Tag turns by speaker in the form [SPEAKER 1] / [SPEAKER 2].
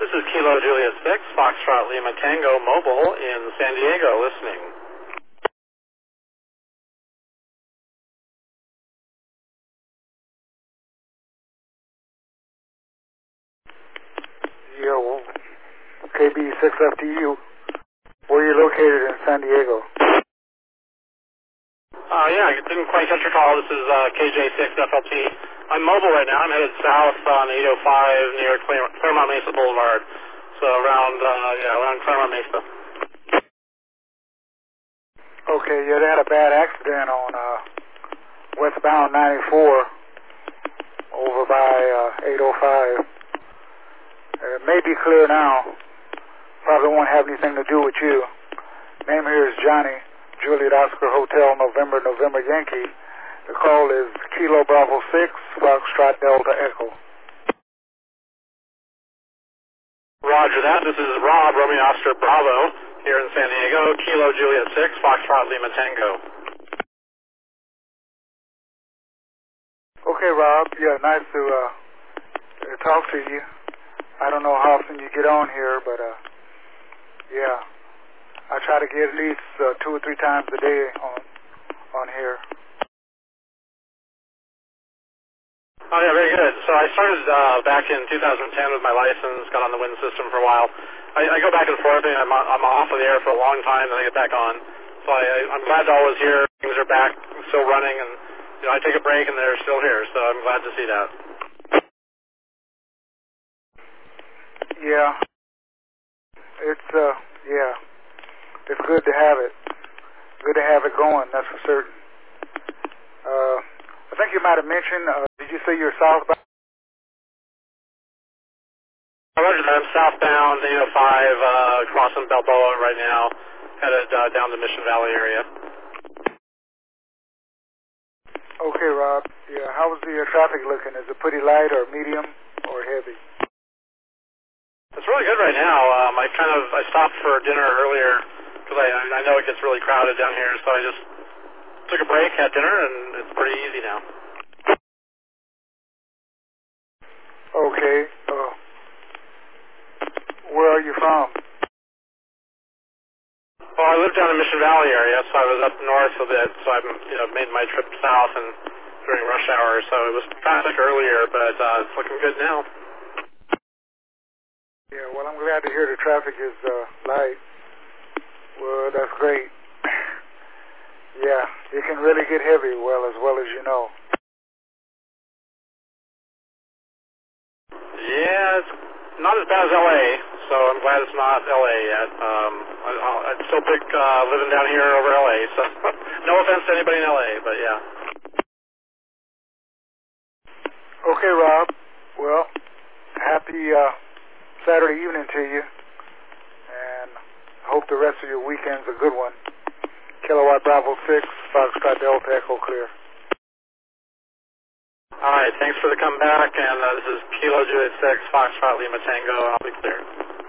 [SPEAKER 1] This is Kilo Juliet 6, Foxtrot Lima Tango Mobile in San Diego, listening.
[SPEAKER 2] Yeah, well, KB6FTU. Where are you located in San Diego?
[SPEAKER 1] Yeah, I didn't quite catch your call. This is KJ6FLT. I'm mobile right now. I'm headed south on 805 near Claremont Mesa Boulevard. So around Claremont Mesa.
[SPEAKER 2] Okay, yeah, they had a bad accident on westbound 94 over by 805. It may be clear now. Probably won't have anything to do with you. Name here is Johnny, Juliet Oscar Hotel, November Yankee. The call is Kilo Bravo 6, Foxtrot Delta Echo.
[SPEAKER 1] Roger that. This is Rob, Romeo Oscar Bravo, here in San Diego. Kilo Juliet 6, Foxtrot Lima Tango.
[SPEAKER 2] Okay, Rob. Yeah, nice to talk to you. I don't know how often you get on here, but yeah, I try to get at least 2 or 3 times a day on here.
[SPEAKER 1] Oh yeah, very good. So I started back in 2010 with my license, got on the WIN system for a while. I go back and forth, and I'm off of the air for a long time, then I get back on. So I'm glad to always hear things are back, still running, and I take a break and they're still here, so I'm glad to see that.
[SPEAKER 2] Yeah, it's good to have it. Good to have it going, that's for certain. I think you might have mentioned, did you say you're southbound?
[SPEAKER 1] Roger that. I'm southbound, 805, crossing Balboa right now, headed down the Mission Valley area.
[SPEAKER 2] Okay, Rob. Yeah, how's the traffic looking? Is it pretty light or medium or heavy?
[SPEAKER 1] It's really good right now. I stopped for dinner earlier because I know it gets really crowded down here, so I just took a break, had dinner, and it's pretty easy now.
[SPEAKER 2] Okay. Where are you from?
[SPEAKER 1] Well, I live down in Mission Valley area, so I was up north a bit, so I made my trip south and during rush hour, so it was traffic earlier, but it's looking good now.
[SPEAKER 2] Yeah, well, I'm glad to hear the traffic is light. Well, that's great. Yeah, it can really get heavy, as well as you know.
[SPEAKER 1] Yeah, it's not as bad as LA, so I'm glad it's not LA yet. I'd still pick living down here over LA, so no offense to anybody in LA, but yeah.
[SPEAKER 2] Okay, Rob. Well, happy Saturday evening to you, and hope the rest of your weekend's a good one. Kilowatt Bravo 6, Foxtrot Delta Echo clear.
[SPEAKER 1] All right, thanks for the comeback, and this is Kilo Juliet 6, Foxtrot Lima Tango, I'll be clear.